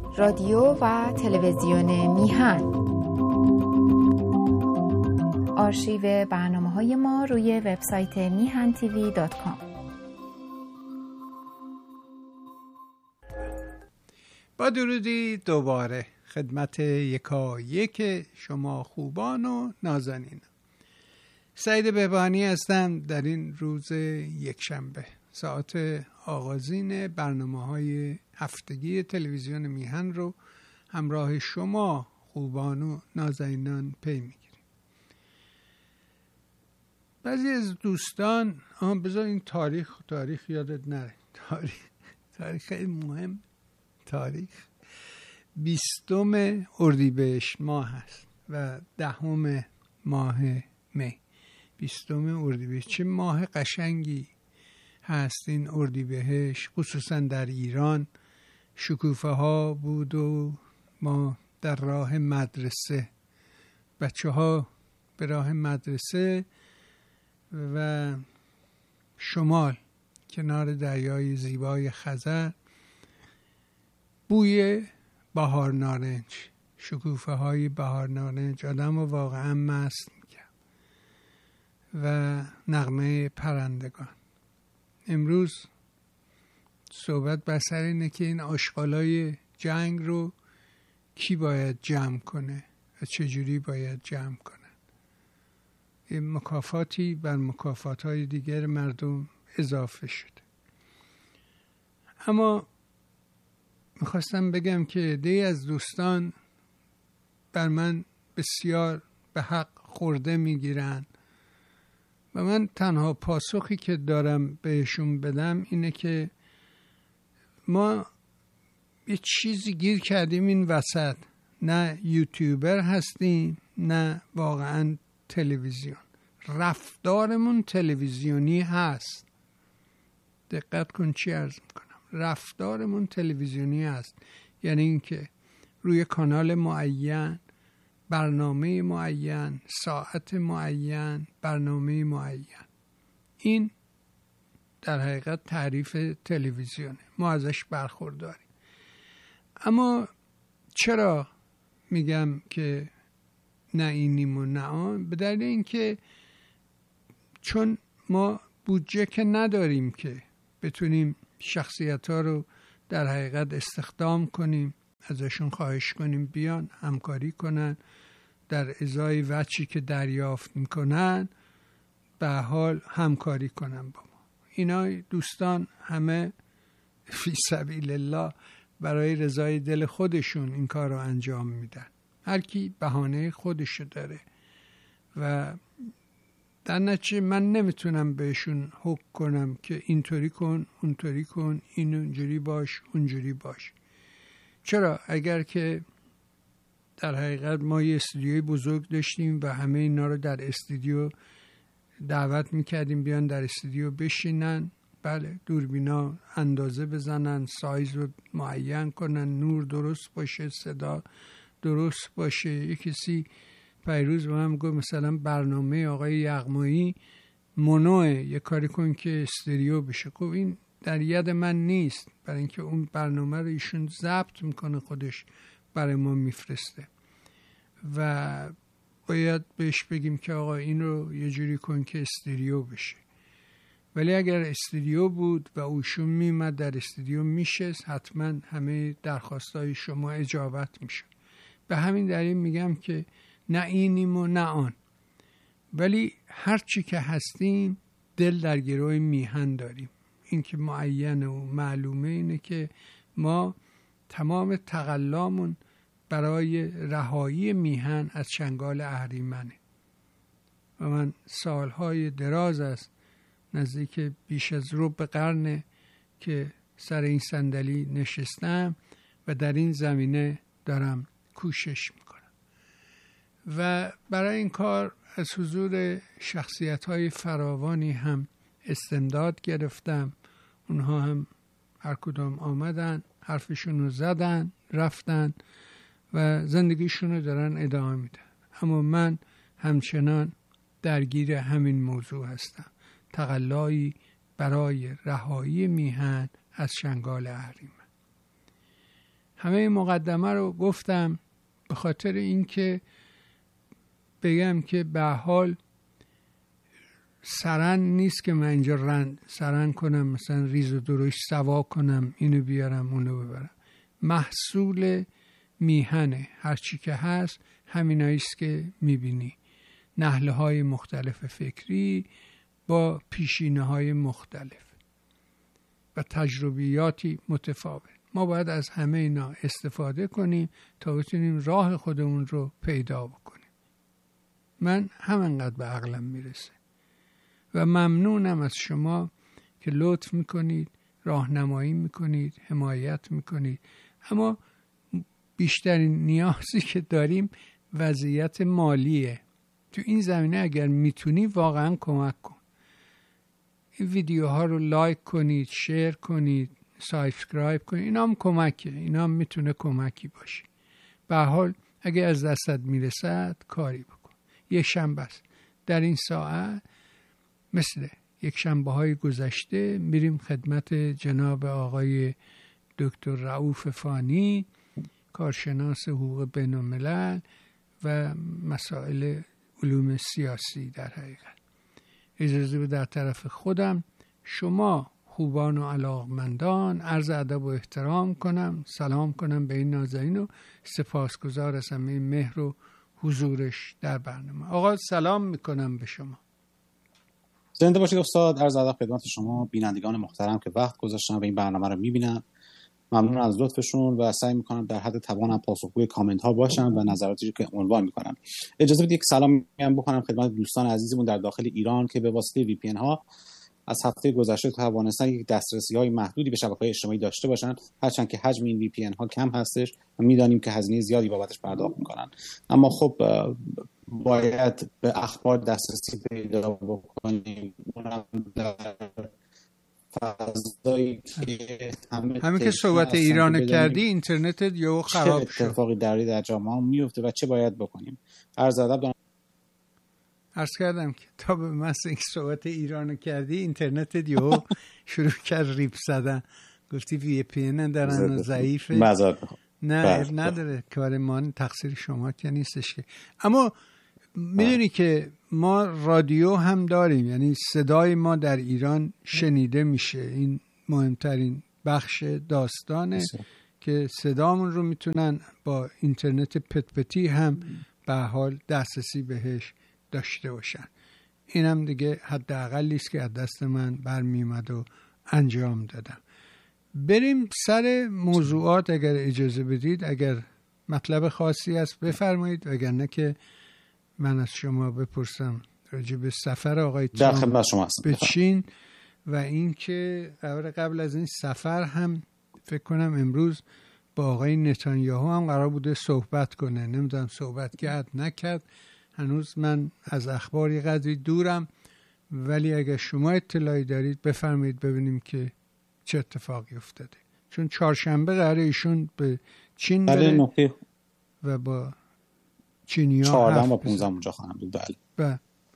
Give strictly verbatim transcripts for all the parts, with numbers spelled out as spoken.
رادیو و تلویزیون میهن. آرشیو برنامه‌های ما روی وبسایت میهن تیوی دات کام. با درودی دوباره خدمت یکا یک شما خوبان و نازنین. سعید بهبانی هستم. در این روز یکشنبه ساعت آغازین برنامه‌های هفتگی تلویزیون میهن رو همراه شما خوبان و نازنینان پی میگیریم. بعضی از دوستان آن بذار این تاریخ تاریخ یادت نره تاریخ تاریخ خیلی مهم. تاریخ بیستم اردیبهشت ماه هست و دهم ماه می. بیستم اردیبهشت، چه ماه قشنگی هست این اردیبهشت، خصوصا در ایران. شکوفه ها بود و ما در راه مدرسه، بچه ها به راه مدرسه و شمال کنار دریای زیبای خزر، بوی بهار نارنج، شکوفه های بهار نارنج آدم رو واقعا مست میکرد و نغمه پرندگان. امروز صحبت بر سر اینه که این آشغالای جنگ رو کی باید جمع کنه و چجوری باید جمع کنن. این مکافاتی بر مکافاتهای دیگر مردم اضافه شده. اما میخواستم بگم که عده‌ای از دوستان بر من بسیار به حق خورده میگیرن و من تنها پاسخی که دارم بهشون بدم اینه که ما یه چیزی گیر کردیم این وسط، نه یوتیوبر هستیم نه واقعا تلویزیون. رفتارمون تلویزیونی هست. دقت کن چی عرض میکنم، رفتارمون تلویزیونی هست. یعنی اینکه روی کانال معین، برنامه معین، ساعت معین، برنامه معین. این در حقیقت تعریف تلویزیونه، ما ازش برخورداریم. اما چرا میگم که نه اینیم و نه آن؟ به دلیل اینکه چون ما بودجه که نداریم که بتونیم شخصیت ها رو در حقیقت استخدام کنیم، ازشون خواهش کنیم بیان همکاری کنن، در ازای وچی که دریافت میکنن به حال همکاری کنن با ما. اینا دوستان همه فی سبیل الله برای رضای دل خودشون این کار رو انجام میدن. هر کی بهانه خودشو داره و در نتیجه من نمیتونم بهشون حکم کنم که اینطوری کن اونطوری کن، این اونجوری باش اونجوری باش. چرا؟ اگر که در حقیقت ما یه استودیوی بزرگ داشتیم و همه اینا رو در استودیو دعوت میکردیم بیان در استودیو بشینن، بله، دوربینا اندازه بزنن، سایز رو معین کنن، نور درست باشه، صدا درست باشه. یه کسی پیروز به من گفت مثلا برنامه آقای یغمایی مونوه، یه کاری کن که استریو بشه. خب این در ید من نیست، برای اینکه اون برنامه رو ایشون ضبط میکنه خودش برای ما میفرسته و باید بهش بگیم که آقا این رو یه جوری کن که استریو بشه. ولی اگر استودیو بود و اوشون میمد در استودیو میشست، حتما همه درخواستای شما اجابت میشه. به همین دلیل میگم که نه اینیم و نه آن، ولی هر چی که هستیم دل در گروه میهن داریم. این که معینه و معلومه اینه که ما تمام تقلامون برای رهایی میهن از چنگال اهریمنه و من سالهای دراز است، نزدیک بیش از ربع قرنه که سر این صندلی نشستم و در این زمینه دارم کوشش میکنم و برای این کار از حضور شخصیت‌های فراوانی هم استمداد گرفتم. اونها هم هر کدام آمدن، حرفشون رو زدن، رفتن و زندگیشون رو دارن ادامه میدن. اما من همچنان درگیر همین موضوع هستم، تقلایی برای رهایی میهن از چنگال اهریمن. همه مقدمه رو گفتم به خاطر اینکه بگم که به حال سرن نیست که من اینجا رند سرن کنم، مثلا ریز و درشت سوا کنم، اینو بیارم اونو ببرم. محصول میهنه، هرچی که هست همیناییست که میبینی، نحله های مختلف فکری با پیشینه های مختلف و تجربیاتی متفاوت. ما باید از همه اینا استفاده کنیم تا بتونیم راه خودمون رو پیدا بکنیم. من همینقدر به عقلم میرسه و ممنونم از شما که لطف میکنید، راهنمایی میکنید، حمایت میکنید. اما بیشترین نیازی که داریم وضعیت مالیه. تو این زمینه اگر میتونی واقعا کمک کن. این ویدیوها رو لایک کنید، شیر کنید، سابسکرایب کنید. اینا هم کمکه، اینا هم میتونه کمکی باشه. به هر حال اگه از دستت میرسد کاری بکن. یک شنبه است در این ساعت، مثل یک شنبه های گذشته میریم خدمت جناب آقای دکتر رؤوف فانی، کارشناس حقوق بین الملل و مسائل علوم سیاسی. در حقیقت اجازه به در طرف خودم شما خوبان و علاقمندان عرض ادب و احترام کنم، سلام کنم به این نازنین و سپاسگزار از همه مهر و حضورش در برنامه. آقا سلام میکنم به شما. زنده باشید استاد. عرض ادب خدمت شما بینندگان محترم که وقت گذاشتن و این برنامه رو میبینن. ممنون از لطفشون و سعی میکنم در حد توانم پاسخگوی کامنت ها باشم و نظراتی که عنوان میکنم. اجازه بدید یک سلام هم بکنم خدمت دوستان عزیزمون در داخل ایران که به واسطه وی پی ان ها از هفته گذشته توانستن یک دسترسی های محدودی به شبکه‌های اجتماعی داشته باشن، هرچند که حجم این وی پی ان ها کم هستش و میدانیم که هزینه زیادی بابتش پرداخت میکنن. اما خب باید به اخبار دسترسی پیدا بکنیم، اونم در فضایی که همه همین که صحبت ایران کردی اینترنتت یهو خراب شد. چه اتفاقی در در جامعه میفته و چه باید بکنیم؟ عرض ادب دارم. عرض کردم که تا به مثل اینکه صحبت ایران کردی اینترنتت یهو شروع کرد ریپ زدن، گفتی وی پی ان دارن و ضعیفه. معذرت نه نداره، کار ما تقصیر شما که نیستش که. اما میدونی که ما رادیو هم داریم، یعنی صدای ما در ایران شنیده میشه. این مهمترین بخش داستانه بسید. که صدامون رو میتونن با اینترنت پتپتی هم به حال دسترسی بهش داشته باشن. اینم دیگه حداقلی است که از دست من برمیومد و انجام دادم. بریم سر موضوعات اگر اجازه بدید. اگر مطلب خاصی هست بفرمایید، وگرنه که من از شما بپرسم راجع به سفر آقای ترامپ به چین و اینکه قبل قبل از این سفر هم فکر کنم امروز با آقای نتانیاهو هم قرار بوده صحبت کنه. نمیدونم صحبت کرد نکرد، هنوز من از اخباری قدری دورم، ولی اگر شما اطلاعی دارید بفرمایید ببینیم که چه اتفاقی افتاده. چون چهارشنبه قراره ایشون به چین بره و با چینی ها چهارده و پانزده اونجا خواهم بود. بله بله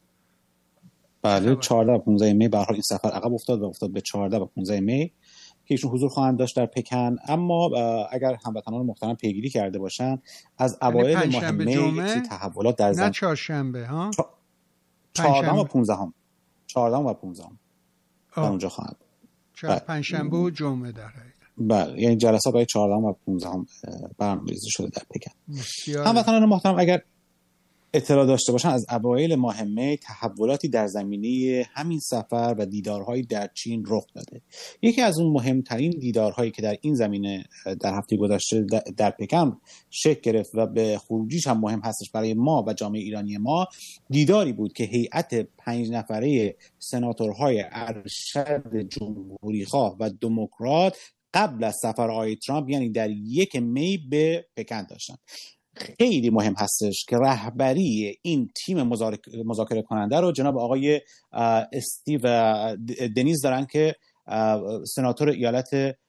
بله چهارده و پانزده می به هر حال این سفر عقب افتاد و افتاد به چهارده و پانزده می که ایشون حضور خواهند داشت در پکن. اما اگر هموطنان محترم پیگیری کرده باشن از اوایل ماه می تحولات در زمین، نه چهارشنبه ها، چهارده و پانزده چهارده و پانزده در اونجا خواهند پنجشنبه و جمعه در حقیقت. بله، یعنی جلسات برای چهارده و پانزده برنامه‌ریزی شده در پکن. هموطنان محترم اگر اطلاع داشته باشن از اوایل ماه می تحولاتی در زمینه همین سفر و دیدارهایی در چین رخ داده. یکی از اون مهمترین دیدارهایی که در این زمینه در هفته گذشته در پکن شکل گرفت و به خروجیش هم مهم هستش برای ما و جامعه ایرانی ما، دیداری بود که هیئت پنج نفره سناتورهای ارشد جمهوریخواه و دموکرات قبل از سفر آقای ترامپ، یعنی در یک می به پکن داشتن. خیلی مهم هستش که رهبری این تیم مذاکره کننده رو جناب آقای استیو دنیز دارن که سناتور ایالت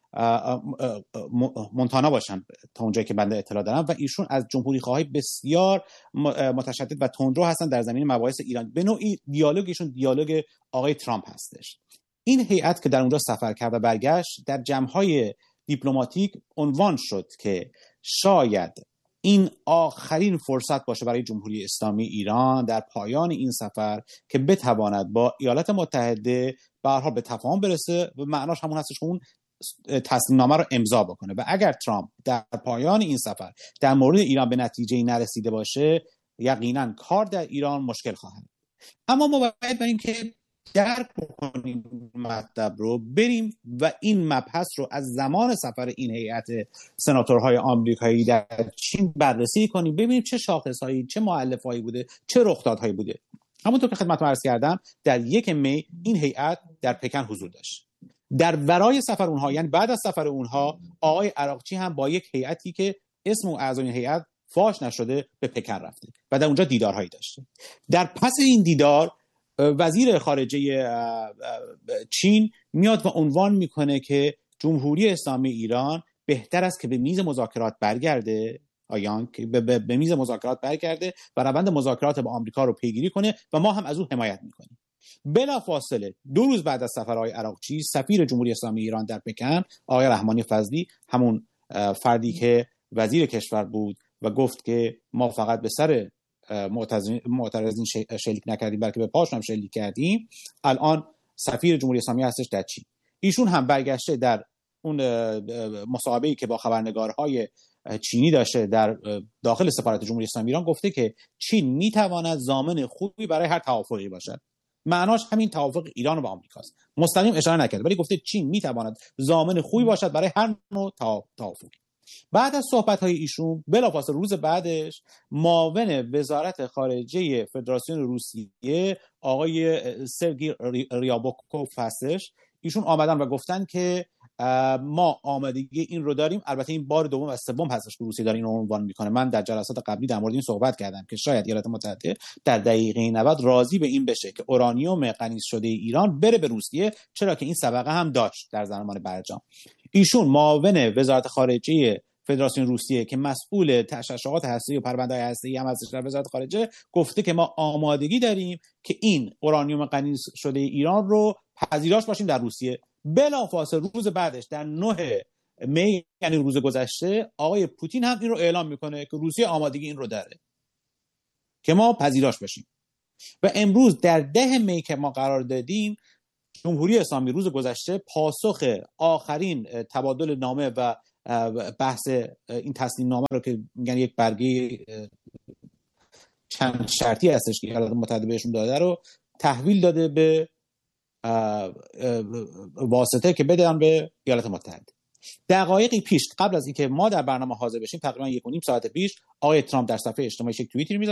مونتانا باشن تا اونجایی که بنده اطلاع دارم، و ایشون از جمهوری خواهی بسیار متشدد و تندرو هستن در زمینه مباحث ایران. به نوعی دیالوگشون دیالوگ آقای ترامپ هستش. این هیئت که در اونجا سفر کرد و برگشت در جمع‌های دیپلماتیک عنوان شد که شاید این آخرین فرصت باشه برای جمهوری اسلامی ایران در پایان این سفر که بتواند با ایالات متحده به هر حال به تفاهم برسه و معناش همون هستش که اون تسلیم نامه رو امضا بکنه. و اگر ترامپ در پایان این سفر در مورد ایران به نتیجه‌ای نرسیده باشه، یقینا کار در ایران مشکل خواهد. اما ما باید بریم که درک بکنیم مطلب رو، بریم و این مبحث رو از زمان سفر این هیئت سناتورهای آمریکایی در چین بررسی کنیم، ببینیم چه شاخصهایی، چه مؤلفهایی بوده، چه رخدادهایی بوده. همونطور که خدمتتون عرض کردم در یک می این هیئت در پکن حضور داشت. در ورای سفر اونها، یعنی بعد از سفر اونها، آقای عراقچی هم با یک هیئتی که اسم و اعضای این هیئت فاش نشده به پکن رفته و در اونجا دیدارهایی داشته. در پس این دیدار وزیر خارجه چین میاد و عنوان میکنه که جمهوری اسلامی ایران بهتر است که به میز مذاکرات برگرده، آیان که به, به, به میز مذاکرات برگرده و روند مذاکرات با آمریکا رو پیگیری کنه و ما هم از او حمایت میکنیم. بلافاصله دو روز بعد از سفرهای عراقچی، سفیر جمهوری اسلامی ایران در پکن آقای رحمانی فضلی، همون فردی که وزیر کشور بود و گفت که ما فقط به سر معترضین شلیک نکردیم بلکه به پاشون هم شلیک کردیم، الان سفیر جمهوری اسلامی هستش در چین. ایشون هم برگشته در اون مصاحبه‌ای که با خبرنگارهای چینی داشته در داخل سفارت جمهوری اسلامی ایران گفته که چین میتواند ضامن خوبی برای هر توافقی باشد. معناش همین توافق ایران و با آمریکاست. مستقیم اشاره نکرده ولی گفته چین میتواند ضامن خوبی باشد برای هر نوع توافقی. بعد از صحبت‌های ایشون بلافاصله روز بعدش معاون وزارت خارجه فدراسیون روسیه آقای سرگی ریابوکوف هستش، ایشون آمدن و گفتن که ما آمادگی این رو داریم. البته این بار دوم و سوم هستش که روسیه داره این رو عنوان میکنه. من در جلسات قبلی در مورد این صحبت کردم که شاید ایالات متحده در دقیقه نود راضی به این بشه که اورانیوم غنی‌از شده ایران بره به روسیه، چرا که این سابقه هم داشت در زمان برجام. ایشون معاون وزارت خارجه فدراسیون روسیه که مسئول تشعشعات هسته‌ای و پرونده‌های هسته‌ای هم هستش در وزارت خارجه گفته که ما آمادگی داریم که این اورانیوم غنی‌از شده ایران رو پذیراش باشیم در روسیه. بلافاصله روز بعدش در نه می، یعنی روز گذشته، آقای پوتین هم این رو اعلام میکنه که روسیه آمادگی این رو داره که ما پذیراش باشیم. و امروز در ده می که ما قرار دادیم، جمهوری اسلامی روز گذشته پاسخ آخرین تبادل نامه و بحث این تسلیم نامه رو که میگن یک برگه چند شرطی هستش که ایالات متحده بهشون داده رو تحویل داده به واسطه که بدن به ایالات متحده. دقایقی پیش قبل از اینکه ما در برنامه حاضر بشیم، تقریبا یک و نیم ساعت پیش، آقای ترامپ در صفحه اجتماعی یک توییتری میذاره